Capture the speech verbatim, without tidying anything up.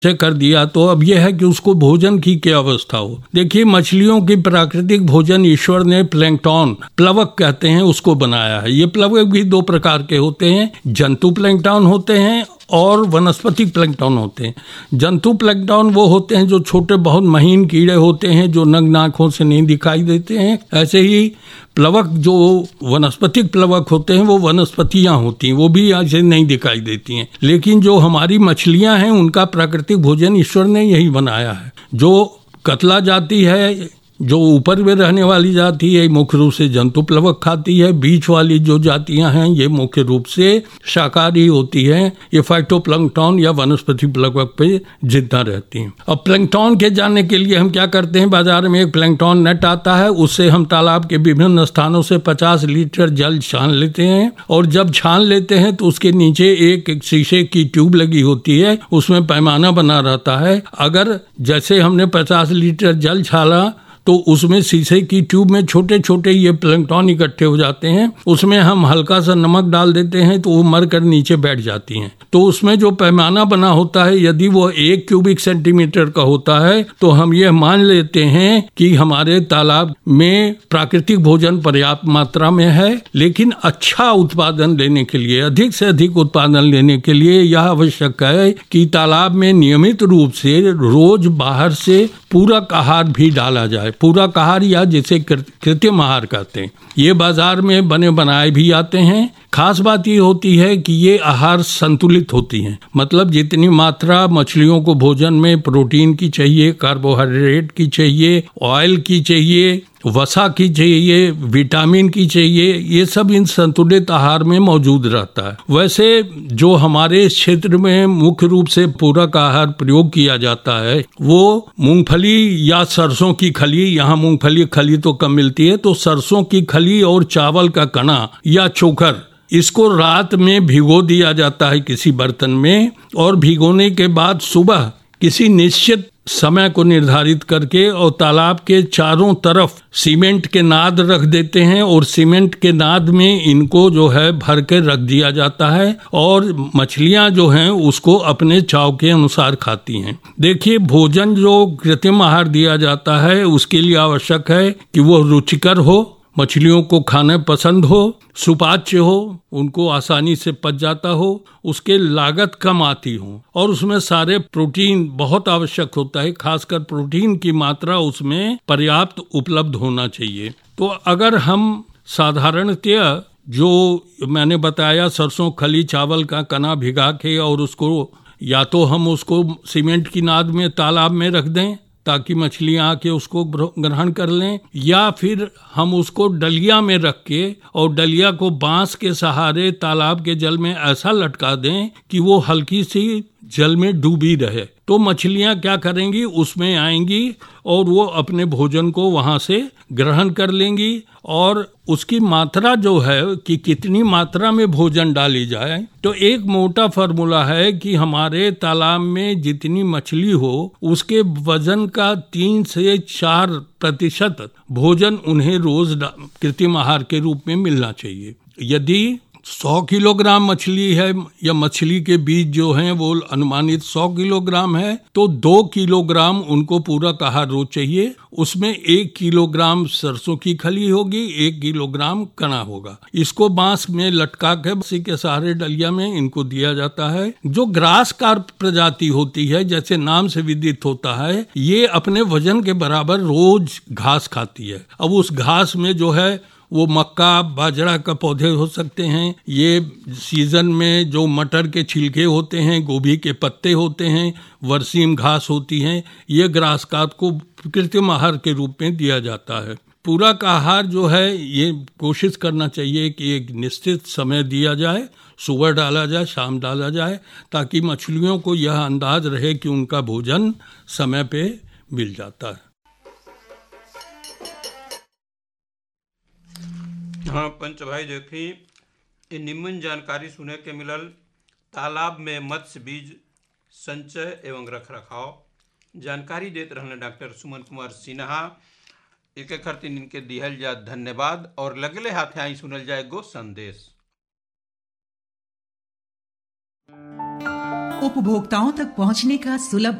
से कर दिया तो अब यह है कि उसको भोजन की क्या अवस्था हो। देखिए, मछलियों की प्राकृतिक भोजन ईश्वर ने प्लैंकटन, प्लवक कहते हैं, उसको बनाया है। ये प्लवक भी दो प्रकार के होते हैं, जंतु प्लैंकटन होते हैं और वनस्पतिक प्लैंकटन होते हैं। जंतु प्लैंकटन वो होते हैं जो छोटे बहुत महीन कीड़े होते हैं जो नग्न आंखों से नहीं दिखाई देते हैं। ऐसे ही प्लवक जो वनस्पतिक प्लवक होते हैं वो वनस्पतियां होती हैं, वो भी ऐसे नहीं दिखाई देती हैं। लेकिन जो हमारी मछलियां हैं उनका प्राकृतिक भोजन ईश्वर ने यही बनाया है। जो कतला जाति है, जो ऊपर में रहने वाली जाति है, मुख्य रूप से जंतु प्लवक खाती है। बीच वाली जो जातियां हैं ये मुख्य रूप से शाकाहारी होती हैं। ये फाइटोप्लैंक्टन या वनस्पति प्लवक पे जिंदा रहती हैं। अब प्लैंक्टन के जानने के लिए हम क्या करते हैं, बाजार में एक प्लैंक्टन नेट आता है, उससे हम तालाब के विभिन्न स्थानों से पचास लीटर जल छान लेते हैं। और जब छान लेते हैं तो उसके नीचे एक, एक शीशे की ट्यूब लगी होती है, उसमें पैमाना बना रहता है। अगर जैसे हमने पचास लीटर जल छाना तो उसमें शीशे की ट्यूब में छोटे छोटे ये प्लैंकटन इकट्ठे हो जाते हैं। उसमें हम हल्का सा नमक डाल देते हैं तो वो मर कर नीचे बैठ जाती हैं। तो उसमें जो पैमाना बना होता है, यदि वो एक क्यूबिक सेंटीमीटर का होता है तो हम ये मान लेते हैं कि हमारे तालाब में प्राकृतिक भोजन पर्याप्त मात्रा में है। लेकिन अच्छा उत्पादन लेने के लिए, अधिक से अधिक उत्पादन लेने के लिए यह आवश्यक है कि तालाब में नियमित रूप से रोज बाहर से पूरक आहार भी डाला जाए। पूरक आहार या जिसे कृत्रिम आहार कहते हैं, ये बाजार में बने बनाए भी आते हैं। खास बात ये होती है कि ये आहार संतुलित होती हैं, मतलब जितनी मात्रा मछलियों को भोजन में प्रोटीन की चाहिए, कार्बोहाइड्रेट की चाहिए, ऑयल की चाहिए, वसा की चाहिए, विटामिन की चाहिए, ये सब इन संतुलित आहार में मौजूद रहता है। वैसे जो हमारे क्षेत्र में मुख्य रूप से पूरक आहार प्रयोग किया जाता है वो मूंगफली या सरसों की खली, यहाँ मूंगफली खली तो कम मिलती है, तो सरसों की खली और चावल का कणा या चोकर, इसको रात में भिगो दिया जाता है किसी बर्तन में। और भिगोने के बाद सुबह किसी निश्चित समय को निर्धारित करके और तालाब के चारों तरफ सीमेंट के नाद रख देते हैं और सीमेंट के नाद में इनको जो है भर के रख दिया जाता है और मछलियां जो हैं उसको अपने चाव के अनुसार खाती हैं। देखिए, भोजन जो कृत्रिम आहार दिया जाता है उसके लिए आवश्यक है कि वो रुचिकर हो, मछलियों को खाने पसंद हो, सुपाच्य हो, उनको आसानी से पच जाता हो, उसके लागत कम आती हो और उसमें सारे प्रोटीन बहुत आवश्यक होता है। खासकर प्रोटीन की मात्रा उसमें पर्याप्त उपलब्ध होना चाहिए। तो अगर हम साधारणतया जो मैंने बताया सरसों खली चावल का कना भिगा के और उसको या तो हम उसको सीमेंट की नाद में तालाब में रख दें ताकि मछलियां आके उसको ग्रहण कर लें, या फिर हम उसको डलिया में रख के और डलिया को बांस के सहारे तालाब के जल में ऐसा लटका दें कि वो हल्की सी जल में डूबी रहे, तो मछलियां क्या करेंगी, उसमें आएंगी और वो अपने भोजन को वहां से ग्रहण कर लेंगी। और उसकी मात्रा जो है कि कितनी मात्रा में भोजन डाली जाए, तो एक मोटा फॉर्मूला है कि हमारे तालाब में जितनी मछली हो उसके वजन का तीन से चार प्रतिशत भोजन उन्हें रोज कृत्रिम आहार के रूप में मिलना चाहिए। यदि सौ किलोग्राम मछली है या मछली के बीज जो हैं वो अनुमानित सौ किलोग्राम है, तो दो किलोग्राम उनको पूरक आहार रोज चाहिए। उसमें एक किलोग्राम सरसों की खली होगी, एक किलोग्राम कणा होगा। इसको बांस में लटका के उसी के सहारे डलिया में इनको दिया जाता है। जो ग्रास कार्प प्रजाति होती है, जैसे नाम से विदित होता है, ये अपने वजन के बराबर रोज घास खाती है। अब उस घास में जो है वो मक्का बाजरा का पौधे हो सकते हैं, ये सीजन में जो मटर के छिलके होते हैं, गोभी के पत्ते होते हैं, बरसीम घास होती हैं, ये ग्रास कार्प को कृत्रिम आहार के रूप में दिया जाता है। पूरक आहार जो है ये कोशिश करना चाहिए कि एक निश्चित समय दिया जाए, सुबह डाला जाए, शाम डाला जाए, ताकि मछलियों को यह अंदाज रहे कि उनका भोजन समय पे मिल जाता है। हाँ पंच भाई, देखी ये निम्न जानकारी सुने के मिलल तालाब में मत्स्य बीज संचय एवं रख रखाव। जानकारी देते रहने डॉक्टर सुमन कुमार सिन्हा। एक खातिर इनके दिहल जा धन्यवाद। और लगले हाथे आई सुनल जाए गो संदेश। उपभोक्ताओं तक पहुंचने का सुलभ